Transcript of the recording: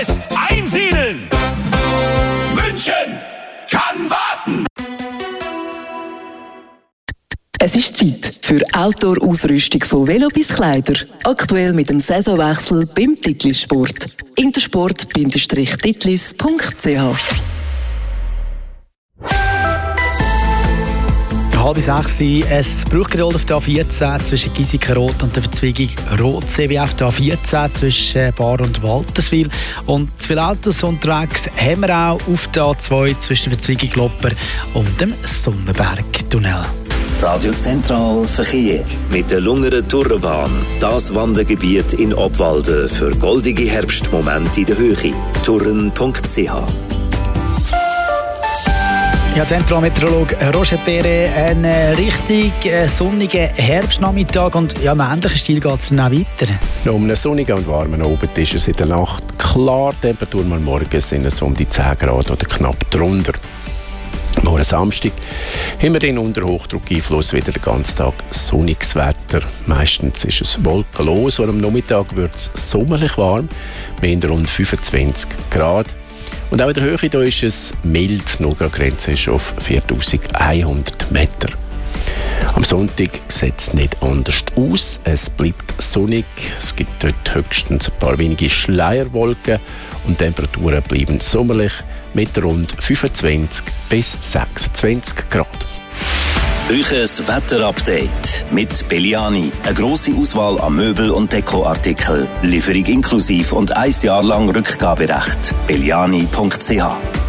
Einsiedeln! München kann warten! Es ist Zeit für Outdoor-Ausrüstung von Velo bis Kleider. Aktuell mit dem Saisonwechsel beim Titlis Sport. intersport-titlis.ch. Halb 6 es Bruchgerollt auf der A14 zwischen Giesiken-Rot und der Verzweigung Rotsee, wie auf der A14 zwischen Bar und Walterswil. Und zu viele Autos unterwegs haben wir auch auf der A2 zwischen der Verzweigung Lopper und dem Sonnenberg-Tunnel. Radio Zentral Verkehr mit der Lungeren Tourenbahn. Das Wandergebiet in Obwalden für goldige Herbstmomente in der Höhe. Touren.ch. Ja, Zentralmeteorologe Roger Perret, ein richtig sonniger Herbstnachmittag und ja, im ähnlichen Stil geht es dann auch weiter. Um einen sonnigen und warmen Abend ist es in der Nacht klar. Die Temperatur mal morgens sind es um die 10 Grad oder knapp drunter. Morgen Samstag haben wir den unter Hochdruckeinfluss wieder den ganzen Tag sonniges Wetter. Meistens ist es wolkenlos und am Nachmittag wird es sommerlich warm, mit rund 25 Grad. Und auch in der Höhe da ist es mild, 0 Grad Grenze ist auf 4100 Meter. Am Sonntag sieht es nicht anders aus. Es bleibt sonnig, es gibt dort höchstens ein paar wenige Schleierwolken und die Temperaturen bleiben sommerlich mit rund 25 bis 26 Grad. Euches Wetterupdate mit Belliani. Eine grosse Auswahl an Möbel- und Dekoartikeln. Lieferung inklusiv und 1 Jahr lang Rückgaberecht. Belliani.ch